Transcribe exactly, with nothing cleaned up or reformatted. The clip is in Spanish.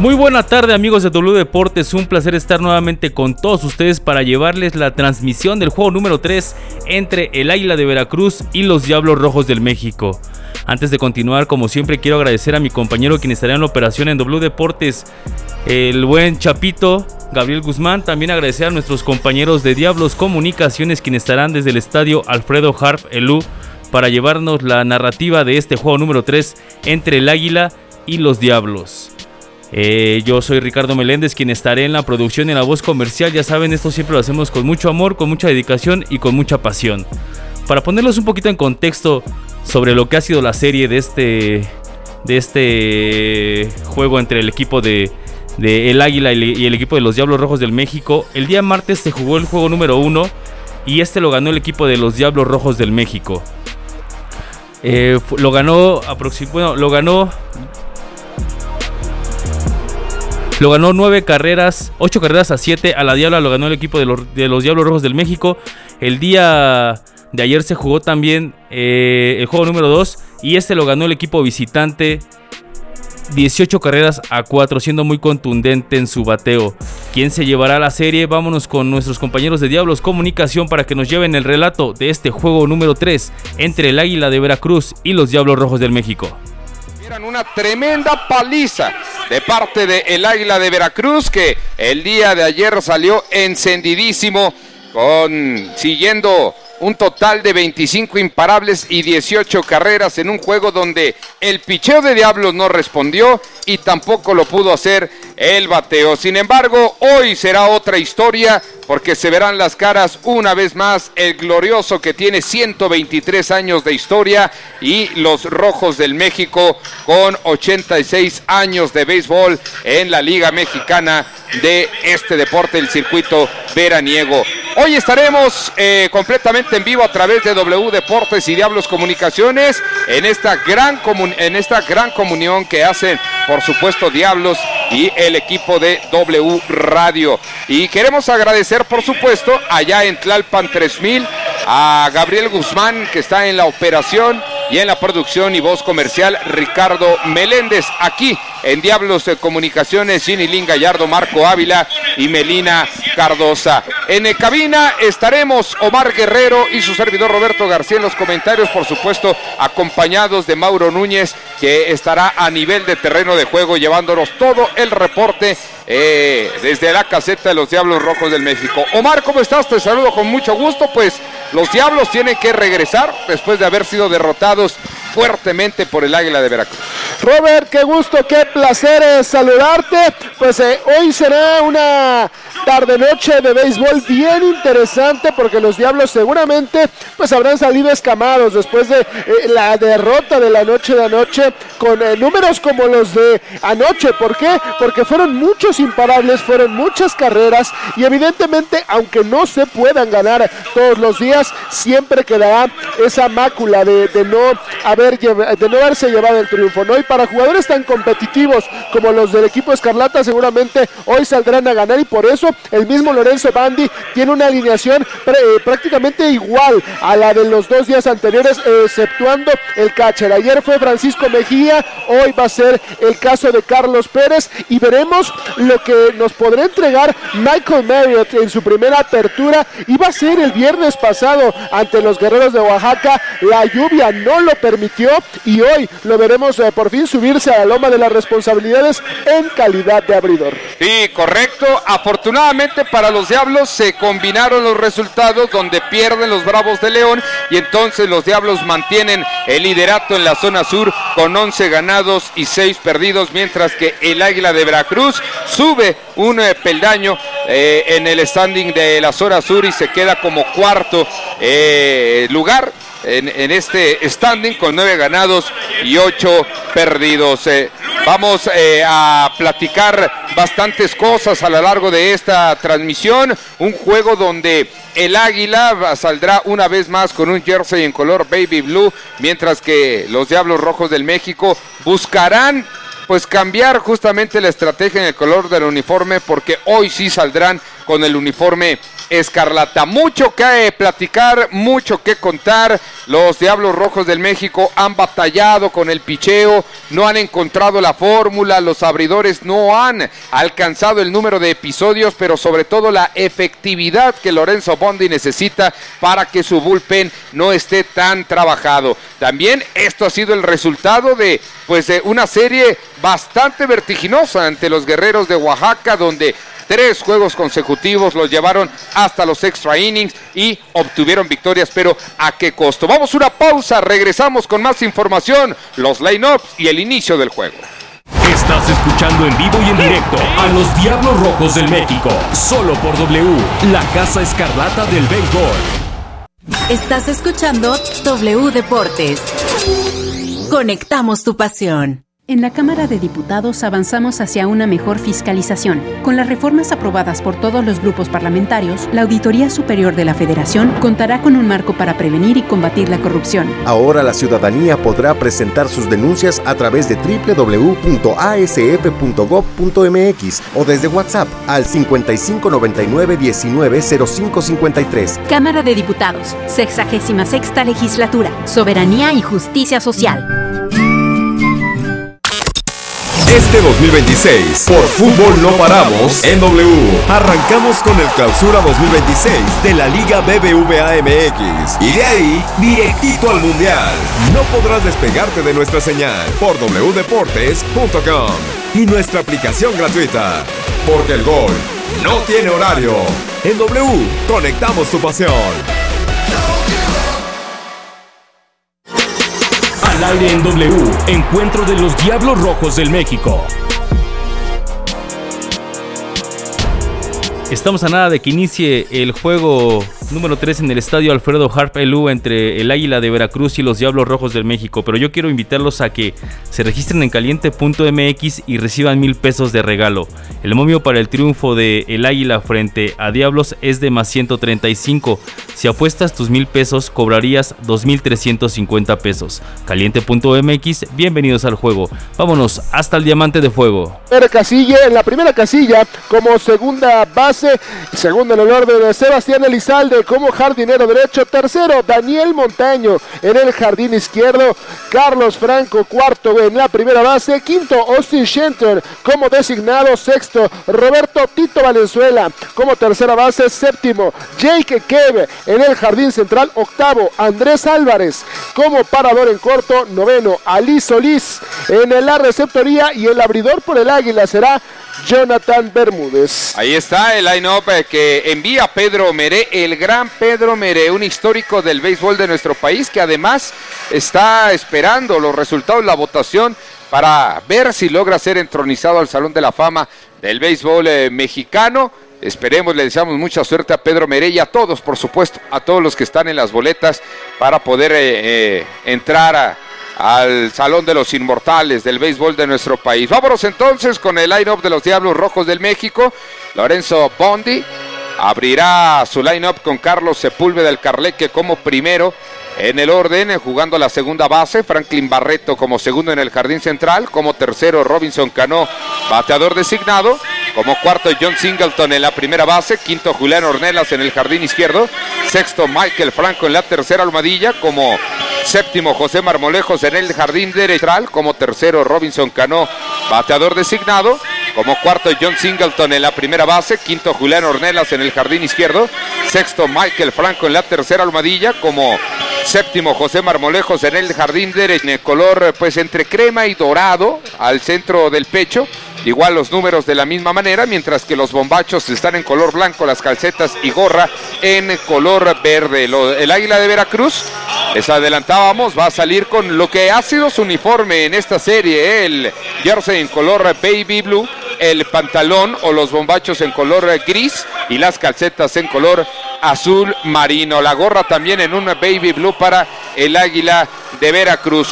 Muy buena tarde, amigos de W Deportes, un placer estar nuevamente con todos ustedes para llevarles la transmisión del juego número tres entre el Águila de Veracruz y los Diablos Rojos del México. Antes de continuar, como siempre, quiero agradecer a mi compañero quien estará en la operación en W Deportes, el buen Chapito, Gabriel Guzmán. También agradecer a nuestros compañeros de Diablos Comunicaciones, quienes estarán desde el estadio Alfredo Harp Elú para llevarnos la narrativa de este juego número tres entre el Águila y los Diablos. Eh, yo soy Ricardo Meléndez, quien estaré en la producción y en la voz comercial. Ya saben, esto siempre lo hacemos con mucho amor, con mucha dedicación y con mucha pasión. Para ponerlos un poquito en contexto sobre lo que ha sido la serie de este, de este juego entre el equipo de, de el Águila y el equipo de los Diablos Rojos del México, el día martes se jugó el juego número uno y este lo ganó el equipo de los Diablos Rojos del México. Eh, lo ganó aproximadamente, bueno, lo ganó Lo ganó nueve carreras, ocho carreras a siete a la Diabla, lo ganó el equipo de los, de los Diablos Rojos del México. El día de ayer se jugó también eh, el juego número dos y este lo ganó el equipo visitante dieciocho carreras a cuatro, siendo muy contundente en su bateo. ¿Quién se llevará la serie? Vámonos con nuestros compañeros de Diablos Comunicación para que nos lleven el relato de este juego número tres entre el Águila de Veracruz y los Diablos Rojos del México. Una tremenda paliza de parte del Águila de Veracruz, que el día de ayer salió encendidísimo, con siguiendo un total de veinticinco imparables y dieciocho carreras en un juego donde el picheo de Diablos no respondió y tampoco lo pudo hacer el bateo. Sin embargo, hoy será otra historia, porque se verán las caras una vez más el glorioso que tiene ciento veintitrés años de historia y los Rojos del México con ochenta y seis años de béisbol en la Liga Mexicana de este deporte, el circuito veraniego. Hoy estaremos eh, completamente en vivo a través de W Deportes y Diablos Comunicaciones en esta gran, comun- en esta gran comunión que hacen, por supuesto, Diablos y el equipo de W Radio. Y queremos agradecer, por supuesto, allá en Tlalpan tres mil, a Gabriel Guzmán, que está en la operación y en la producción y voz comercial, Ricardo Meléndez. Aquí en Diablos de Comunicaciones, Ginilín Gallardo, Marco Ávila y Melina Cardosa. En el cabina estaremos Omar Guerrero y su servidor Roberto García en los comentarios, por supuesto, acompañados de Mauro Núñez, que estará a nivel de terreno de juego llevándonos todo el reporte eh, desde la caseta de los Diablos Rojos del México. Omar, ¿cómo estás? Te saludo con mucho gusto. Pues los Diablos tienen que regresar después de haber sido derrotados fuertemente por el Águila de Veracruz. Robert, qué gusto, qué placer eh, saludarte. Pues eh, hoy será una tarde-noche de béisbol bien interesante, porque los Diablos seguramente pues habrán salido escamados después de eh, la derrota de la noche de anoche, con eh, números como los de anoche. ¿Por qué? Porque fueron muchos imparables, fueron muchas carreras y evidentemente, aunque no se puedan ganar todos los días, siempre quedará esa mácula de, de no haber de no haberse llevado el triunfo, ¿no? Y para jugadores tan competitivos como los del equipo Escarlata, seguramente hoy saldrán a ganar, y por eso el mismo Lorenzo Bandi tiene una alineación eh, prácticamente igual a la de los dos días anteriores, eh, exceptuando el catcher. Ayer fue Francisco Mejía, hoy va a ser el caso de Carlos Pérez, y veremos lo que nos podrá entregar Michael Marriott en su primera apertura. Iba a ser el viernes pasado ante los Guerreros de Oaxaca, la lluvia no lo permitió y hoy lo veremos eh, por fin subirse a la loma de las responsabilidades en calidad de abridor. Sí, correcto. Afortunadamente para los Diablos se combinaron los resultados, donde pierden los Bravos de León y entonces los Diablos mantienen el liderato en la zona sur con once ganados y seis perdidos, mientras que el Águila de Veracruz sube un eh, peldaño eh, en el standing de la zona sur y se queda como cuarto eh, lugar En, en este standing con nueve ganados y ocho perdidos. Eh, vamos eh, a platicar bastantes cosas a lo largo de esta transmisión. Un juego donde el Águila saldrá una vez más con un jersey en color baby blue, mientras que los Diablos Rojos del México buscarán pues cambiar justamente la estrategia en el color del uniforme, porque hoy sí saldrán con el uniforme escarlata. Mucho que platicar, mucho que contar. Los Diablos Rojos del México han batallado con el picheo, no han encontrado la fórmula, los abridores no han alcanzado el número de episodios, pero sobre todo la efectividad que Lorenzo Bondi necesita para que su bullpen no esté tan trabajado. También esto ha sido el resultado de, pues, de una serie bastante vertiginosa ante los Guerreros de Oaxaca, donde tres juegos consecutivos los llevaron hasta los extra innings y obtuvieron victorias, pero ¿a qué costo? Vamos a una pausa, regresamos con más información, los line-ups y el inicio del juego. Estás escuchando en vivo y en directo a los Diablos Rojos del México, solo por W, la Casa Escarlata del Béisbol. Estás escuchando W Deportes. Conectamos tu pasión. En la Cámara de Diputados avanzamos hacia una mejor fiscalización. Con las reformas aprobadas por todos los grupos parlamentarios, la Auditoría Superior de la Federación contará con un marco para prevenir y combatir la corrupción. Ahora la ciudadanía podrá presentar sus denuncias a través de doble u doble u doble u punto a s f punto gob punto m x o desde WhatsApp al cincuenta y cinco noventa y nueve diecinueve cero cinco cincuenta y tres. Cámara de Diputados, sexagésima sexta Legislatura, Soberanía y Justicia Social. Este dos mil veintiséis, por fútbol no paramos en W. Arrancamos con el Clausura dos mil veintiséis de la Liga B B V A M X y de ahí directito al Mundial. No podrás despegarte de nuestra señal por w deportes punto com y nuestra aplicación gratuita, porque el gol no tiene horario. En W, conectamos tu pasión. Al aire en W, encuentro de los Diablos Rojos del México. Estamos a nada de que inicie el juego número tres en el estadio Alfredo Harp Elú entre el Águila de Veracruz y los Diablos Rojos del México, pero yo quiero invitarlos a que se registren en caliente punto m x y reciban mil pesos de regalo. El momio para el triunfo de el Águila frente a Diablos es de más ciento treinta y cinco. Si apuestas tus mil pesos, cobrarías dos mil trescientos cincuenta pesos. Caliente punto m x, bienvenidos al juego. Vámonos hasta el Diamante de Fuego. Casilla, en la primera casilla, como segunda base, segundo en el orden de Sebastián Elizalde como jardinero derecho, tercero Daniel Montaño en el jardín izquierdo, Carlos Franco cuarto en la primera base, quinto Austin Schenter como designado, sexto Roberto Tito Valenzuela como tercera base, séptimo Jake Kev en el jardín central, octavo Andrés Álvarez como parador en corto, noveno Ali Solís en la receptoría y el abridor por el Águila será Jonathan Bermúdez. Ahí está el line-up que envía Pedro Meré, el gran Pedro Meré, un histórico del béisbol de nuestro país que además está esperando los resultados de la votación para ver si logra ser entronizado al Salón de la Fama del béisbol eh, mexicano. Esperemos, le deseamos mucha suerte a Pedro Meré y a todos, por supuesto, a todos los que están en las boletas para poder eh, eh, entrar a al Salón de los Inmortales del béisbol de nuestro país. Vámonos entonces con el line-up de los Diablos Rojos del México. Lorenzo Bondi abrirá su line-up con Carlos Sepúlveda del Carleque como primero en el orden, jugando a la segunda base, Franklin Barreto como segundo en el jardín central, como tercero Robinson Cano, bateador designado, como cuarto John Singleton en la primera base, quinto Julián Ornelas en el jardín izquierdo, sexto Michael Franco en la tercera almohadilla, como séptimo José Marmolejos en el jardín derecho, como tercero Robinson Cano, bateador designado, como cuarto John Singleton en la primera base, quinto Julián Ornelas en el jardín izquierdo, sexto Michael Franco en la tercera almohadilla, como séptimo José Marmolejos en el jardín derecho, en color pues entre crema y dorado al centro del pecho. Igual los números de la misma manera, mientras que los bombachos están en color blanco, las calcetas y gorra en color verde. Lo, el Águila de Veracruz, les adelantábamos, va a salir con lo que ha sido su uniforme en esta serie, el jersey en color baby blue, el pantalón o los bombachos en color gris y las calcetas en color azul marino. La gorra también en una baby blue para el Águila de Veracruz.